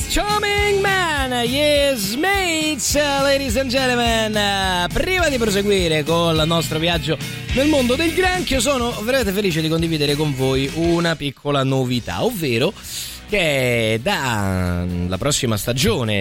Charming Man, yes mates, ladies and gentlemen. Prima di proseguire con il nostro viaggio nel mondo del granchio, sono veramente felice di condividere con voi una piccola novità, ovvero che dalla prossima stagione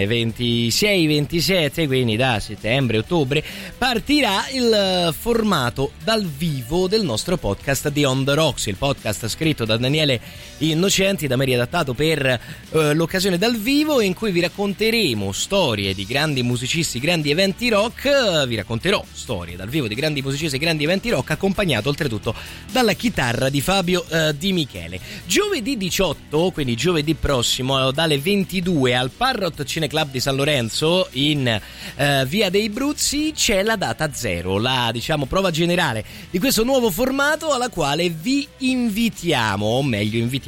26-27, quindi da settembre-ottobre, partirà il formato dal vivo del nostro podcast di On The Rocks, il podcast scritto da Daniele Innocenti, da me riadattato per l'occasione dal vivo, in cui vi racconteremo storie di grandi musicisti, grandi eventi rock. Vi racconterò storie dal vivo di grandi musicisti e grandi eventi rock, accompagnato oltretutto dalla chitarra di Fabio Di Michele. Giovedì 18, quindi giovedì prossimo, dalle 22 al Parrot Cineclub di San Lorenzo in Via dei Bruzzi, c'è la data zero, la prova generale di questo nuovo formato, alla quale vi invitiamo, o meglio invitiamo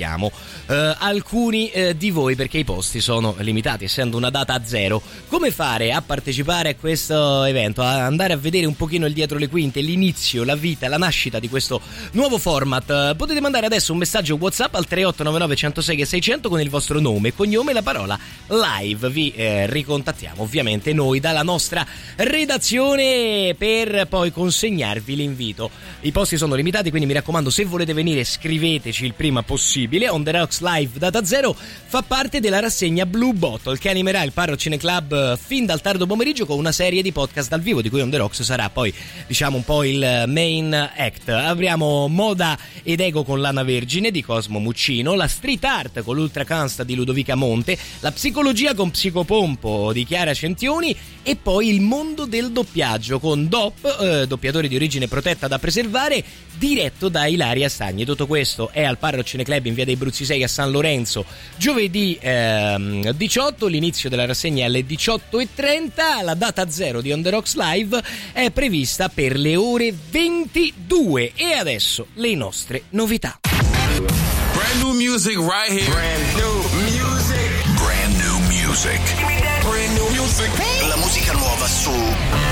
alcuni di voi, perché i posti sono limitati essendo una data zero. Come fare a partecipare a questo evento, a andare a vedere un pochino il dietro le quinte, l'inizio, la vita, la nascita di questo nuovo format? Potete mandare adesso un messaggio WhatsApp al 3899 106 600 con il vostro nome, cognome e la parola live. Vi ricontattiamo ovviamente noi dalla nostra redazione per poi consegnarvi l'invito. I posti sono limitati, quindi mi raccomando, se volete venire scriveteci il prima possibile. On The Rocks Live Data Zero fa parte della rassegna Blue Bottle, che animerà il Parrot Cineclub fin dal tardo pomeriggio con una serie di podcast dal vivo, di cui On The Rocks sarà poi un po' il main act. Avremo Moda ed Ego con Lana Vergine di Cosmo Muccino, la street art con l'Ultra Cansta di Ludovica Monte, la psicologia con Psicopompo di Chiara Centioni, e poi il mondo del doppiaggio con DOP, doppiatori di origine protetta da preservare, diretto da Ilaria Stagni. Tutto questo è al Parrot Cineclub in Via dei Bruzzi 6 a San Lorenzo, giovedì 18. L'inizio della rassegna è alle 18:30. La data zero di On The Rocks Live è prevista per le ore 22. E adesso le nostre novità. Brand new music right here. Brand new music. Brand new music. Brand new music. La musica nuova su